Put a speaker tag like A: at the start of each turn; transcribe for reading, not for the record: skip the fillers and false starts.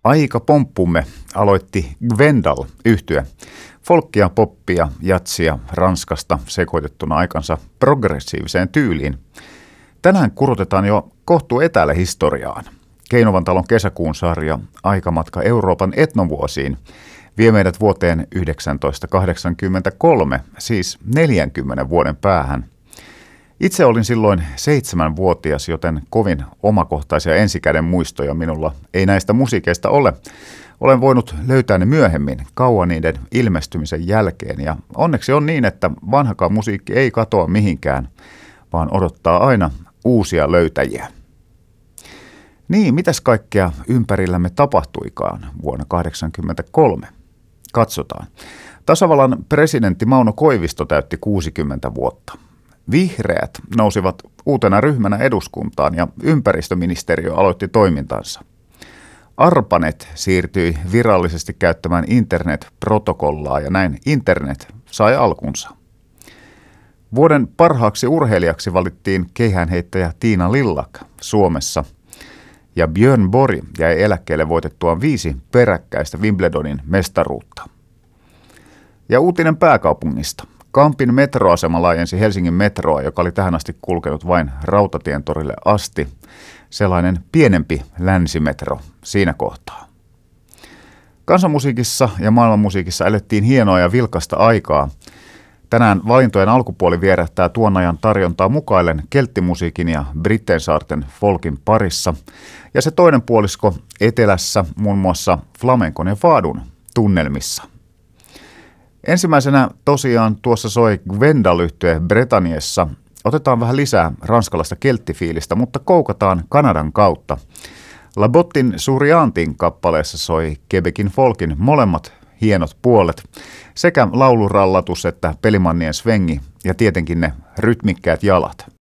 A: Aikapomppumme aloitti Gwendal-yhtye. Folkkia, poppia, jatsia Ranskasta sekoitettuna aikansa progressiiviseen tyyliin. Tänään kurotetaan jo kohtuu etäällä historiaan. Keinovan talon kesäkuun sarja Aikamatka Euroopan etnovuosiin vie meidät vuoteen 1983, siis 40 vuoden päähän. Itse olin silloin 7-vuotias, joten kovin omakohtaisia ensikäden muistoja minulla ei näistä musiikeista ole. Olen voinut löytää ne myöhemmin, kauan niiden ilmestymisen jälkeen, ja onneksi on niin, että vanhakaan musiikki ei katoa mihinkään, vaan odottaa aina uusia löytäjiä. Niin, mitäs kaikkea ympärillämme tapahtuikaan vuonna 1983? Katsotaan. Tasavallan presidentti Mauno Koivisto täytti 60 vuotta. Vihreät nousivat uutena ryhmänä eduskuntaan ja ympäristöministeriö aloitti toimintansa. ARPANET siirtyi virallisesti käyttämään internet-protokollaa ja näin internet sai alkunsa. Vuoden parhaaksi urheilijaksi valittiin keihäänheittäjä Tiina Lillak Suomessa ja Björn Borg jäi eläkkeelle voitettuaan 5 peräkkäistä Wimbledonin mestaruutta. Ja uutinen pääkaupungista. Kampin metroasema laajensi Helsingin metroa, joka oli tähän asti kulkenut vain Rautatientorille asti. Sellainen pienempi länsimetro siinä kohtaa. Kansanmusiikissa ja maailmanmusiikissa elettiin hienoa ja vilkasta aikaa. Tänään valintojen alkupuoli vierähtää tuon ajan tarjontaa mukaillen kelttimusiikin ja Brittensaarten folkin parissa. Ja se toinen puolisko etelässä muun muassa flamenkon ja faadun tunnelmissa. Ensimmäisenä tosiaan tuossa soi Gwendal-yhtye Bretagnessa. Otetaan vähän lisää ranskalaista kelttifiilistä, mutta koukataan Kanadan kautta. La Bottin Souriantin kappaleessa soi Quebecin folkin molemmat hienot puolet, sekä laulurallatus että pelimannien svengi ja tietenkin ne rytmikkäät jalat.